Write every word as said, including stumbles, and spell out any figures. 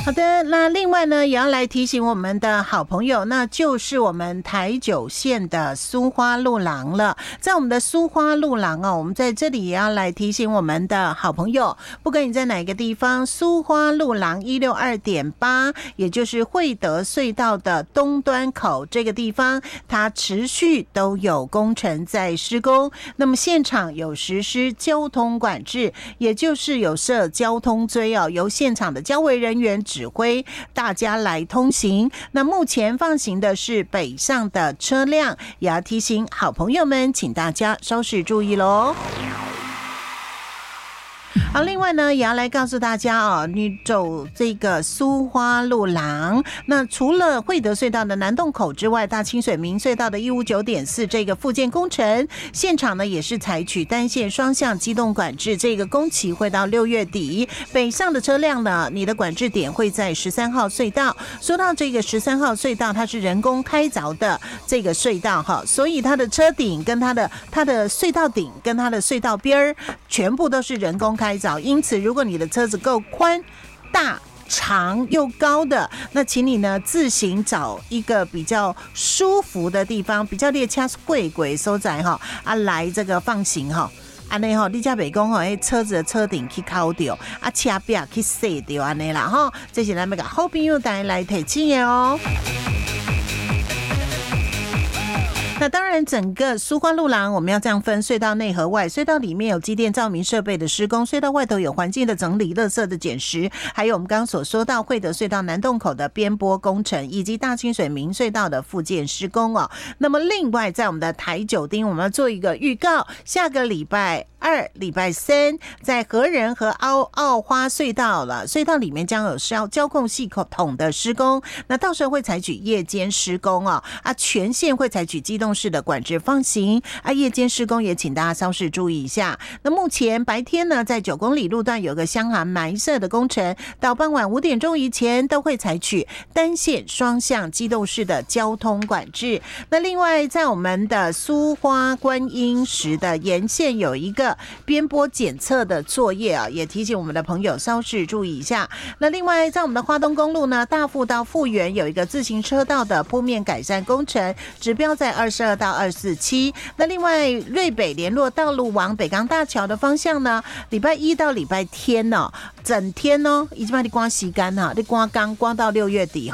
好的，那另外呢，也要来提醒我们的好朋友，那就是我们台九线的苏花路廊了。在我们的苏花路廊哦，我们在这里也要来提醒我们的好朋友，不管你在哪个地方，苏花路廊一六二点八，也就是惠德隧道的东端口这个地方，它持续都有工程在施工。那么现场有实施交通管制，也就是有设交通锥哦，由现场的交维人员指挥大家来通行。那目前放行的是北上的车辆，也要提醒好朋友们，请大家稍事注意咯。好，另外呢，也要来告诉大家哦，你走这个苏花路廊，那除了惠德隧道的南洞口之外，大清水明隧道的一五九点四这个复建工程现场呢，也是采取单线双向机动管制，这个工期会到六月底。北上的车辆呢，你的管制点会在十三号隧道。说到这个十三号隧道，它是人工开凿的这个隧道哈，所以它的车顶跟它的它的隧道顶跟它的隧道边儿全部都是人工开凿。因此如果你的车子够宽大长又高的，那请你呢自行找一个比较舒服的地方，比较列车贵贵所在哈啊来这个放行哈。安尼吼，你才袂讲吼，迄车子的车顶去烤掉，啊车壁去洗掉安尼啦吼，这是咱们个好朋友带来提醒的哦。那当然整个苏花路廊我们要这样分，隧道内和外，隧道里面有机电照明设备的施工，隧道外头有环境的整理、垃圾的捡拾，还有我们刚刚所说到惠德隧道南洞口的边坡工程，以及大清水明隧道的复建施工哦。那么另外在我们的台九丁，我们要做一个预告，下个礼拜二礼拜三在和仁和澳澳花隧道了，隧道里面将有交交控系统的施工，那到时候会采取夜间施工哦，啊全线会采取机动式的管制放行啊，夜间施工也请大家稍事注意一下。那目前白天呢，在九公里路段有个箱涵埋设的工程，到傍晚五点钟以前都会采取单线双向机动式的交通管制。那另外在我们的苏花观音石的沿线有一个边坡检测的作业啊，也提醒我们的朋友稍事注意一下。那另外在我们的花东公路呢，大富到富源有一个自行车道的铺面改善工程，指标在二十二到二四七。那另外瑞北联络道路往北港大桥的方向呢，礼拜一到礼拜天呢、哦，整天哦，一般你刮时间哈，你刮刚刮到六月底。